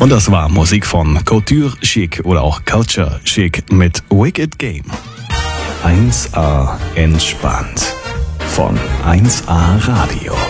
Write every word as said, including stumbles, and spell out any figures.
Und das war Musik von Couture Chic oder auch Culture Chic mit Wicked Game. eins A entspannt von eins A Radio.